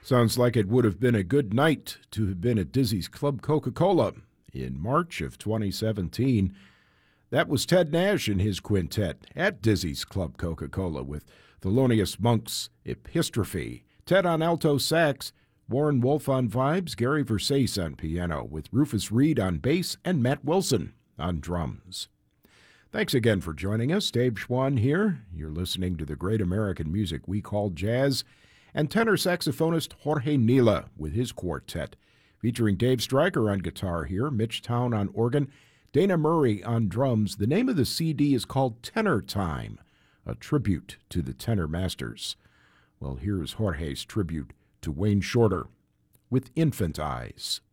Sounds like it would have been a good night to have been at Dizzy's Club Coca-Cola in March of 2017. That was Ted Nash and his quintet at Dizzy's Club Coca-Cola with Thelonious Monk's Epistrophe, Ted on alto sax, Warren Wolf on vibes, Gary Versace on piano, with Rufus Reed on bass and Matt Wilson on drums. Thanks again for joining us. Dave Schwann here. You're listening to the great American music we call jazz, and tenor saxophonist Jorge Nila with his quartet, featuring Dave Stryker on guitar here, Mitch Town on organ, Dana Murray on drums. The name of the CD is called Tenor Time, a tribute to the tenor masters. Well, here's Jorge's tribute to Wayne Shorter with Infant Eyes.